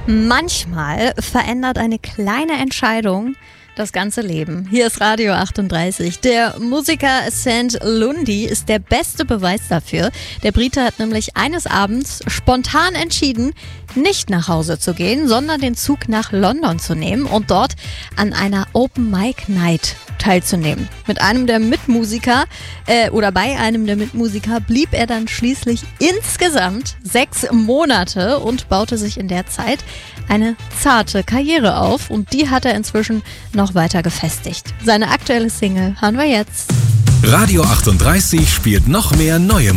Manchmal verändert eine kleine Entscheidung das ganze Leben. Hier ist Radio 38. Der Musiker St. Lundy ist der beste Beweis dafür. Der Brite hat nämlich eines Abends spontan entschieden, nicht nach Hause zu gehen, sondern den Zug nach London zu nehmen und dort an einer Open Mic Night teilzunehmen. Bei einem der Mitmusiker blieb er dann schließlich insgesamt 6 Monate und baute sich in der Zeit eine zarte Karriere auf, und die hat er inzwischen noch weiter gefestigt. Seine aktuelle Single hören wir jetzt. Radio 38 spielt noch mehr neue